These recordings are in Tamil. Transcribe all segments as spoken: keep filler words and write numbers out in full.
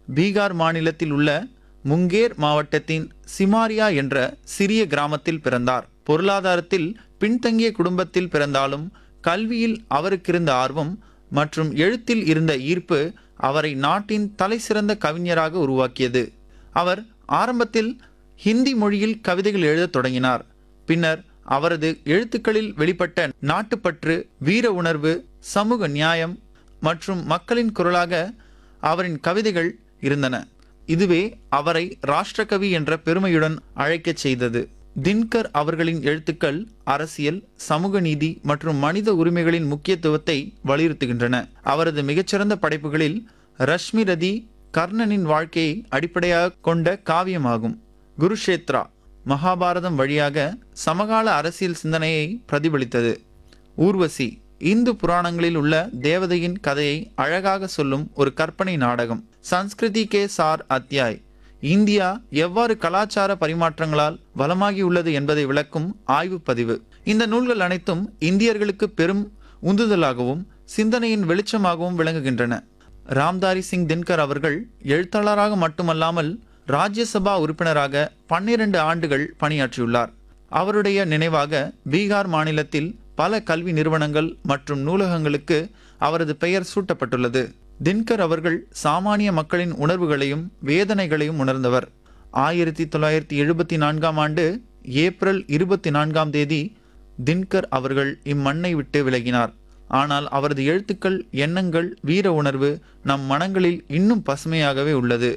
பீகார் மாநிலத்தில் உள்ள முங்கேர் மாவட்டத்தின் சிமாரியா என்ற சிறிய கிராமத்தில் பிறந்தார். பொருளாதாரத்தில் பின்தங்கிய குடும்பத்தில் பிறந்தாலும் கல்வியில் அவருக்கிருந்த ஆர்வம் மற்றும் எழுத்தில் இருந்த ஈர்ப்பு அவரை நாட்டின் தலைசிறந்த கவிஞராக உருவாக்கியது. அவர் ஆரம்பத்தில் ஹிந்தி மொழியில் கவிதைகள் எழுதத் தொடங்கினார். பின்னர் அவரது எழுத்துக்களில் வெளிப்பட்ட நாட்டுப்பற்று, வீர உணர்வு, சமூக நியாயம் மற்றும் மக்களின் குரலாக அவரின் கவிதைகள் இருந்தன. இதுவே அவரை ராஷ்டிரகவி என்ற பெருமையுடன் அழைக்கச் செய்தது. தின்கர் அவர்களின் எழுத்துக்கள் அரசியல், சமூக நீதி மற்றும் மனித உரிமைகளின் முக்கியத்துவத்தை வலியுறுத்துகின்றன. அவரது மிகச்சிறந்த படைப்புகளில் ரஷ்மிரதி கர்ணனின் வாழ்க்கையை அடிப்படையாக கொண்ட காவியமாகும். குருஷேத்ரா மகாபாரதம் வழியாக சமகால அரசியல் சிந்தனையை பிரதிபலித்தது. ஊர்வசி இந்து புராணங்களில் உள்ள தேவதையின் கதையை அழகாக சொல்லும் ஒரு கற்பனை நாடகம். சன்ஸ்கிருதி கே சார் அத்தியாய் இந்தியா எவ்வாறு கலாச்சார பரிமாற்றங்களால் வளமாகியுள்ளது என்பதை விளக்கும் ஆய்வு பதிவு. இந்த நூல்கள் அனைத்தும் இந்தியர்களுக்கு பெரும் உந்துதலாகவும் சிந்தனையின் வெளிச்சமாகவும் விளங்குகின்றன. ராம்தாரி சிங் தின்கர் அவர்கள் எழுத்தாளராக மட்டுமல்லாமல் ராஜ்யசபா உறுப்பினராக பன்னிரண்டு ஆண்டுகள் பணியாற்றியுள்ளார். அவருடைய நினைவாக பீகார் மாநிலத்தில் பல கல்வி நிறுவனங்கள் மற்றும் நூலகங்களுக்கு அவரது பெயர் சூட்டப்பட்டுள்ளது. தின்கர் அவர்கள் சாமானிய மக்களின் உணர்வுகளையும் வேதனைகளையும் உணர்ந்தவர். ஆயிரத்தி தொள்ளாயிரத்தி எழுபத்தி நான்காம் ஆண்டு ஏப்ரல் இருபத்தி நான்காம் தேதி தின்கர் அவர்கள் இம்மண்ணை விட்டு விலகினார். ஆனால் அவரது எழுத்துக்கள், எண்ணங்கள், வீர உணர்வு நம் மனங்களில் இன்னும் பசுமையாகவே உள்ளது.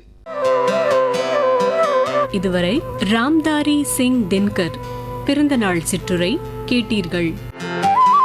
இதுவரை ராம்தாரி சிங் தின்கர் பிறந்த நாள் சிற்றுரை கேட்டீர்கள்.